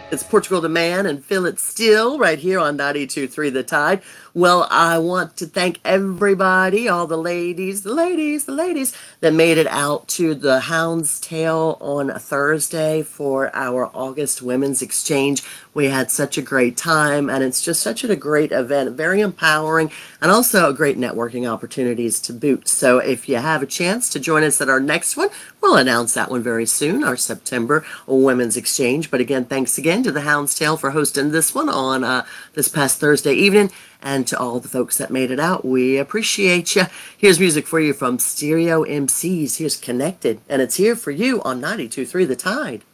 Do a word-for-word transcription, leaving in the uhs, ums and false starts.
It's Portugal the Man and Feel It Still right here on ninety-two point three The Tide. Well, I want to thank everybody, all the ladies, the ladies, the ladies that made it out to the Hound's Tail on Thursday for our August Women's Exchange. We had such a great time, and it's just such a great event, very empowering, and also great networking opportunities to boot. So if you have a chance to join us at our next one, we'll announce that one very soon, our September Women's Exchange. But again, thanks again to the Hound's Tail for hosting this one on uh, this past Thursday evening. And to all the folks that made it out, we appreciate you. Here's music for you from Stereo M Cs. Here's Connected, and it's here for you on ninety-two point three The Tide.